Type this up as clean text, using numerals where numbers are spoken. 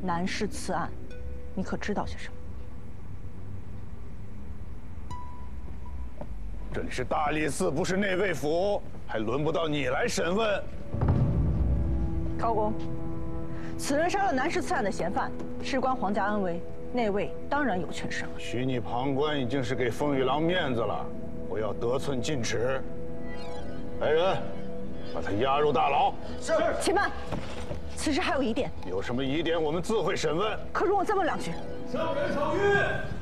南市刺案，你可知道些什么？ 这里是大理寺，不是内卫府，还轮不到你来审问。 高公，此人杀了南市刺案的嫌犯，事关皇家安危，内卫当然有权审问。 许你旁观已经是给风雨郎面子了，不要得寸进尺。来人，把他押入大牢。 是。且慢，此事还有疑点。 有什么疑点，我们自会审问。 可容我再问两句。 上人上谕。